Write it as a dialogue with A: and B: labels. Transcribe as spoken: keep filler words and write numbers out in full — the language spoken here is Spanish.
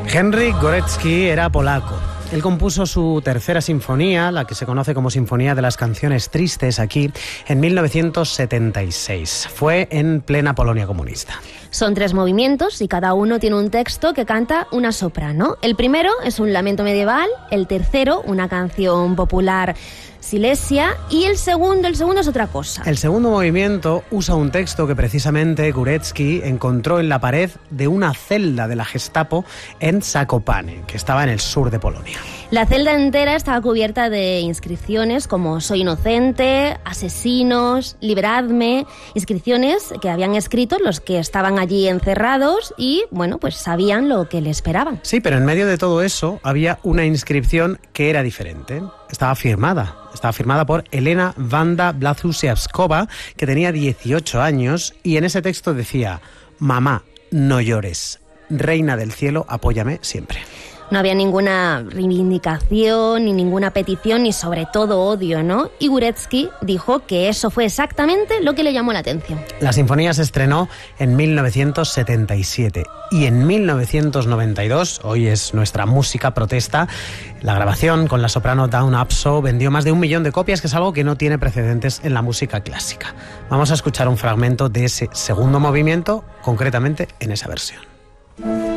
A: Henryk Górecki era polaco. Él compuso su tercera sinfonía, la que se conoce como Sinfonía de las Canciones Tristes, aquí en mil novecientos setenta y seis. Fue en plena Polonia comunista.
B: Son tres movimientos y cada uno tiene un texto que canta una soprano. El primero es un lamento medieval, el tercero una canción popular silesia y el segundo, el segundo es otra cosa.
A: El segundo movimiento usa un texto que precisamente Górecki encontró en la pared de una celda de la Gestapo en Zakopane, que estaba en el sur de Polonia.
B: La celda entera estaba cubierta de inscripciones como soy inocente, asesinos, liberadme, inscripciones que habían escrito los que estaban allí encerrados y, bueno, pues sabían lo que le esperaban.
A: Sí, pero en medio de todo eso había una inscripción que era diferente. Estaba firmada. Estaba firmada por Elena Wanda Blaszczykowska, que tenía dieciocho años, y en ese texto decía: mamá, no llores, reina del cielo, apóyame siempre.
B: No había ninguna reivindicación, ni ninguna petición, ni sobre todo odio, ¿no? Y Górecki dijo que eso fue exactamente lo que le llamó la atención.
A: La sinfonía se estrenó en mil novecientos setenta y siete y en mil novecientos noventa y dos, hoy es nuestra música protesta, la grabación con la soprano Dawn Abso vendió más de un millón de copias, que es algo que no tiene precedentes en la música clásica. Vamos a escuchar un fragmento de ese segundo movimiento, concretamente en esa versión.